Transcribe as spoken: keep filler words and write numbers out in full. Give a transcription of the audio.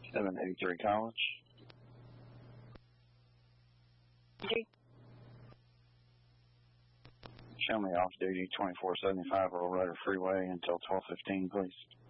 seven eighty-three College. Show me off duty twenty-four seventy-five Roll Rider Freeway until twelve fifteen, please.